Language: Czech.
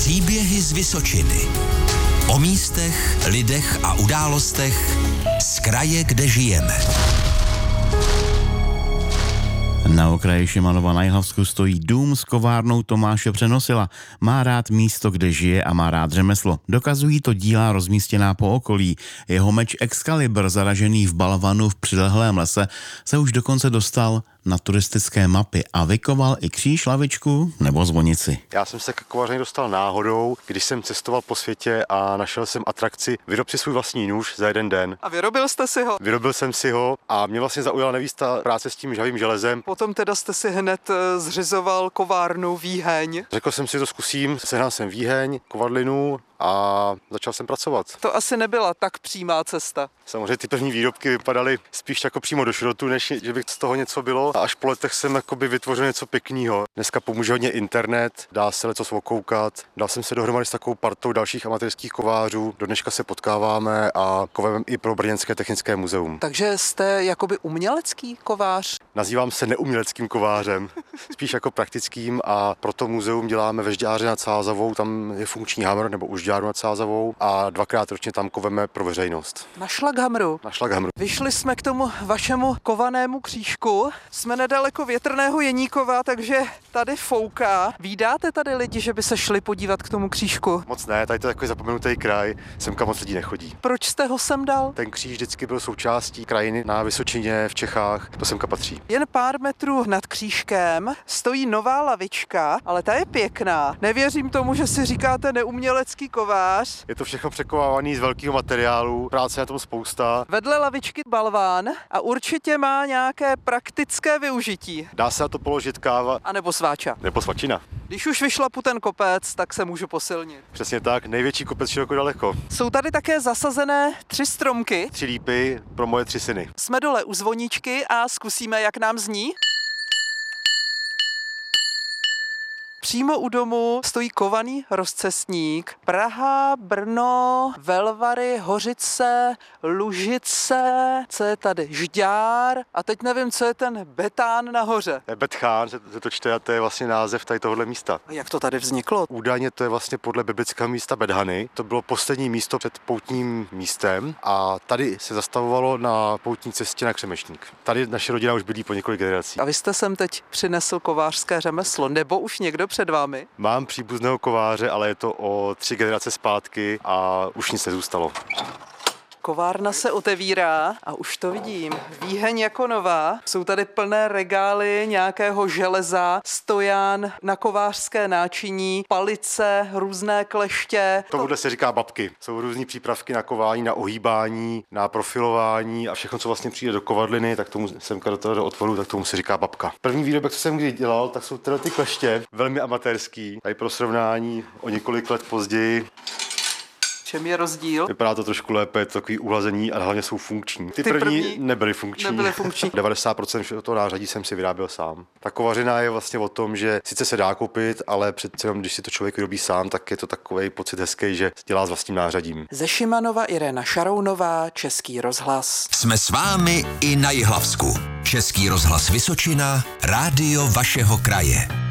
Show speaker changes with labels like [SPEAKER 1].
[SPEAKER 1] Příběhy z Vysočiny. O místech, lidech a událostech z kraje, kde žijeme.
[SPEAKER 2] Na okraji Šimanova na Jihlavsku stojí dům s kovárnou Tomáše Přenosila. Má rád místo, kde žije a má rád řemeslo. Dokazují to díla rozmístěná po okolí. Jeho meč Excalibur, zaražený v balvanu v přilehlém lese, se už dokonce dostal na turistické mapy a vykoval i kříž, lavičku nebo zvonici.
[SPEAKER 3] Já jsem se k kovaření dostal náhodou, když jsem cestoval po světě a našel jsem atrakci vyrob si svůj vlastní nůž za jeden den.
[SPEAKER 4] A vyrobil jste si ho?
[SPEAKER 3] Vyrobil jsem si ho a mě vlastně zaujala nevísta práce s tím žhavým železem.
[SPEAKER 4] Potom teda jste si hned zřizoval kovárnu, výheň.
[SPEAKER 3] Řekl jsem si, to zkusím, sehnal jsem výheň, kovadlinu a začal jsem pracovat.
[SPEAKER 4] To asi nebyla tak přímá cesta.
[SPEAKER 3] Samozřejmě ty první výrobky vypadaly spíš jako přímo do šrotu, než že by z toho něco bylo. A až po letech jsem jakoby vytvořil něco pěkného. Dneska pomůže hodně internet, dá se lecos okoukat. Dal jsem se dohromady s takovou partou dalších amatérských kovářů. Do dneška se potkáváme a kovujeme i pro Brněnské technické muzeum.
[SPEAKER 4] Takže jste jakoby umělecký kovář?
[SPEAKER 3] Nazývám se neuměleckým kovářem, spíš jako praktickým, a proto muzeum děláme ve Žďáře nad Sázavou, tam je funkční hamr, nebo už Žďáru nad Sázavou, a 2krát ročně tam koveme pro veřejnost.
[SPEAKER 4] Na šlaghamru.
[SPEAKER 3] Na šlaghamru.
[SPEAKER 4] Vyšli jsme k tomu vašemu kovanému křížku. Jsme nedaleko Větrného Jeníkova, takže tady fouká. Vídáte tady lidi, že by se šli podívat k tomu křížku?
[SPEAKER 3] Moc ne, tady to je takový zapomenutý kraj, semka moc lidí nechodí.
[SPEAKER 4] Proč jste ho sem dal?
[SPEAKER 3] Ten kříž vždycky byl součástí krajiny na Vysočině, v Čechách, to semka patří.
[SPEAKER 4] Jen pár metrů nad křížkem stojí nová lavička, ale ta je pěkná. Nevěřím tomu, že si říkáte neumělecký kovář.
[SPEAKER 3] Je to všechno překovávaný z velkého materiálu, práce na tom spousta.
[SPEAKER 4] Vedle lavičky balván a určitě má nějaké praktické využití.
[SPEAKER 3] Dá se na to položit káva.
[SPEAKER 4] A nebo sváča.
[SPEAKER 3] Nebo svačina.
[SPEAKER 4] Když už vyšlapu ten kopec, tak se můžu posilnit.
[SPEAKER 3] Přesně tak, největší kopec široko daleko.
[SPEAKER 4] Jsou tady také zasazené 3 stromky.
[SPEAKER 3] 3 lípy pro moje 3 syny.
[SPEAKER 4] Jsme dole u zvoničky a zkusíme, jak nám zní. Přímo u domu stojí kovaný rozcestník. Praha, Brno, Velvary, Hořice, Lužice, co je tady? Žďár a teď nevím, co je ten Betán nahoře.
[SPEAKER 3] To je Betchán, se to čte, a to je vlastně název tady tohohle místa.
[SPEAKER 4] A jak to tady vzniklo?
[SPEAKER 3] Údajně to je vlastně podle biblického místa Bethany. To bylo poslední místo před poutním místem a tady se zastavovalo na poutní cestě na Křemešník. Tady naše rodina už bydlí po několik generací.
[SPEAKER 4] A vy jste sem teď přinesl kovářské řemeslo, nebo už někdo před vámi?
[SPEAKER 3] Mám příbuzného kováře, ale je to o 3 generace zpátky a už nic nezůstalo.
[SPEAKER 4] Kovárna se otevírá a už to vidím. Výheň jako nová. Jsou tady plné regály nějakého železa, stojan na kovářské náčiní, palice, různé kleště.
[SPEAKER 3] Tomuhle se říká babky. Jsou různý přípravky na kování, na ohýbání, na profilování a všechno, co vlastně přijde do kovadliny, tak tomu semka do otvoru, tak tomu se říká babka. První výrobek, co jsem kdy dělal, tak jsou tyhle ty kleště, velmi amatérský. Tady pro srovnání o několik let později.
[SPEAKER 4] Čem je rozdíl?
[SPEAKER 3] Vypadá to trošku lépe, je to takový uhlazení a hlavně jsou funkční. Ty první nebyly funkční. 90% toho nářadí jsem si vyráběl sám. Ta kovařina je vlastně o tom, že sice se dá koupit, ale přece jenom, když si to člověk vyrobí sám, tak je to takový pocit hezký, že dělá s vlastním nářadím.
[SPEAKER 4] Ze Šimanova Irena Šarounová, Český rozhlas.
[SPEAKER 1] Jsme s vámi i na Jihlavsku. Český rozhlas Vysočina, rádio vašeho kraje.